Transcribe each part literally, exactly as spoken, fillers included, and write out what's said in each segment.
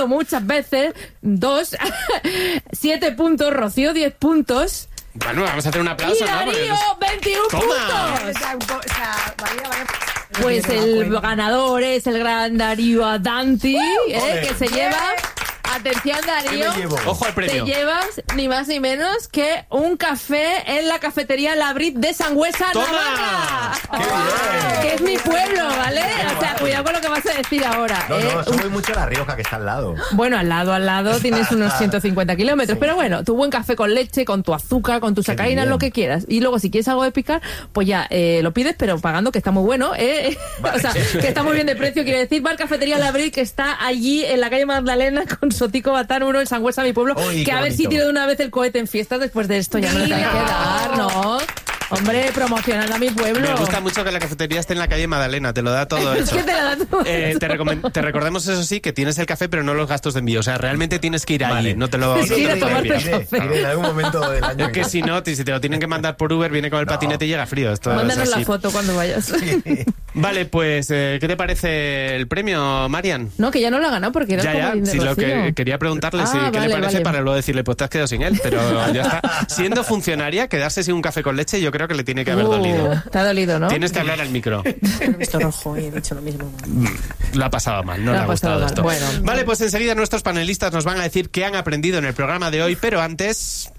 repetido muchas veces. Dos, siete puntos, Rocío diez puntos. Bueno, vamos a hacer un aplauso, y Darío, ¿no? veintiún puntos. Pues el ganador es el gran Darío Adanti, eh, que se lleva... Atención, Darío. Ojo al premio. Te llevas ni más ni menos que un café en la cafetería La Brit de Sangüesa, Navarra. ¡Qué bien! Que es mi pueblo, ¿vale? O sea, cuidado con lo que vas a decir ahora. No, ¿eh? no, eso voy mucho a La Rioja, que está al lado. Bueno, al lado, al lado tienes unos ciento cincuenta kilómetros. Sí. Pero bueno, tu buen café con leche, con tu azúcar, con tu sacarina, lo que quieras. Y luego, si quieres algo de picar, pues ya eh, lo pides, pero pagando, que está muy bueno, ¿eh? Vale. O sea, que está muy bien de precio, quiere decir. Va a la cafetería La Brit, que está allí en la calle Magdalena con Sotico Batán uno en Sangüesa, mi pueblo. Uy, que a ver bonito. Si tiro de una vez el cohete en fiestas después de esto. Ya no le tengo que dar, ¿no? Hombre, promocionando a mi pueblo. Me gusta mucho que la cafetería esté en la calle Magdalena, te lo da todo hecho. ¿Qué te lo da todo eh, te, recom- te recordemos, eso sí, que tienes el café, pero no los gastos de envío. O sea, realmente tienes que ir allí, vale. no te lo... Sí, no a tomarte el café. En algún momento del año. Es que si no, si te lo tienen que mandar por Uber, viene con el no. patinete y llega frío. Esto Mándanos la foto cuando vayas. Sí. Vale, pues, eh, ¿qué te parece el premio, Marian? No, que ya no lo ha ganado porque era ya, ya, como sí, lo que quería preguntarle, ah, sí, vale, ¿qué le parece vale. para luego decirle, pues te has quedado sin él? Pero ya está. Siendo funcionaria, quedarse sin un café con leche, yo creo que le tiene que haber uh, dolido. Te ha dolido, ¿no? Tienes que hablar al micro. He visto rojo y he dicho lo mismo. Lo ha pasado mal, no le ha gustado esto. Bueno. Vale, pues enseguida nuestros panelistas nos van a decir qué han aprendido en el programa de hoy, pero antes...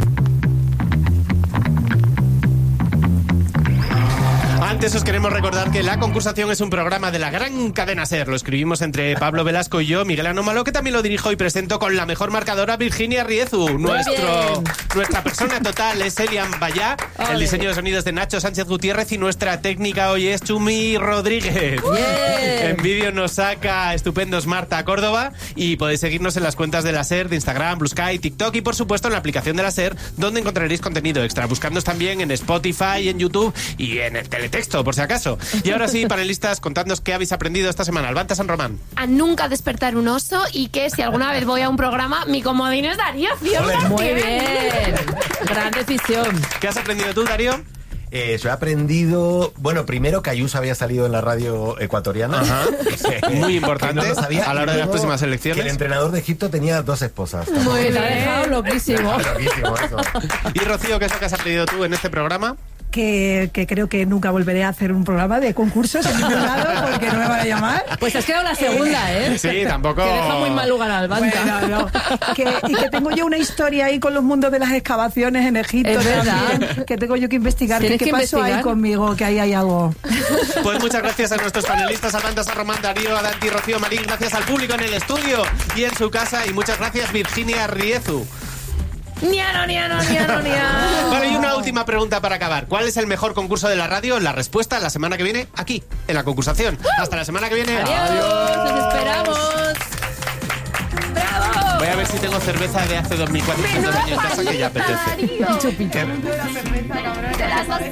Antes os queremos recordar que La Concursación es un programa de la gran cadena SER. Lo escribimos entre Pablo Velasco y yo, Miguel Anómalo, que también lo dirijo y presento con la mejor marcadora, Virginia Riezu. Nuestro, nuestra persona total es Elian Bayá, Ole. El diseño de sonidos de Nacho Sánchez Gutiérrez y nuestra técnica hoy es Chumi Rodríguez. Yeah. En vídeo nos saca estupendos Marta Córdoba y podéis seguirnos en las cuentas de la SER, de Instagram, Blue Sky, TikTok y por supuesto en la aplicación de la SER, donde encontraréis contenido extra. Buscándonos también en Spotify, en YouTube y en el Teletext. Por si acaso. Y ahora sí, panelistas, contadnos qué habéis aprendido esta semana. Albanta San Román. A nunca despertar un oso y que si alguna vez voy a un programa, mi comodín es Darío. Muy bien. Gran decisión. ¿Qué has aprendido tú, Darío? Eh, yo he aprendido, bueno, primero que Ayuso había salido en la radio ecuatoriana. Ajá. Muy importante no a la hora de las próximas elecciones. Que el entrenador de Egipto tenía dos esposas. Muy bien, te ha dejado loquísimo. Loquísimo eso. Y Rocío, ¿qué es lo que has aprendido tú en este programa? Que, que creo que nunca volveré a hacer un programa de concursos en ningún lado porque no me van a llamar. Pues has quedado la segunda, ¿eh? Sí, tampoco... Que deja muy mal lugar al Albanta. Bueno, no. que, y que tengo yo una historia ahí con los mundos de las excavaciones en Egipto. Es verdad. También, que tengo yo que investigar. ¿Qué, que qué pasó investigar? ahí conmigo? Que ahí hay algo. Pues muchas gracias a nuestros panelistas, Albanta San Román, Darío Adanti, Rocío Marín. Gracias al público en el estudio y en su casa. Y muchas gracias, Virginia Riezu. Niano, niano, niano, niano. Vale, y una última pregunta para acabar. ¿Cuál es el mejor concurso de la radio? La respuesta la semana que viene, aquí, en La Concursación. Hasta la semana que viene. Adiós. Adiós. Nos esperamos. ¡Bravo! Voy a ver si tengo cerveza de hace dos mil cuatrocientos años en casa, que ya apetece. Chupito.